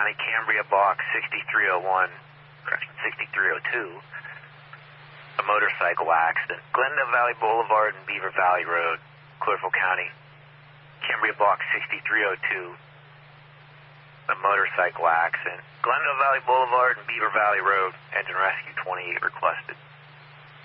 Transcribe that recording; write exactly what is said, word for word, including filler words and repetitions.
County, Cambria box sixty-three oh one, correction, sixty-three oh two. A motorcycle accident. Glendale Valley Boulevard and Beaver Valley Road, Clearfield County. Cambria box sixty-three oh two. A motorcycle accident. Glendale Valley Boulevard and Beaver Valley Road. Engine rescue twenty-eight requested.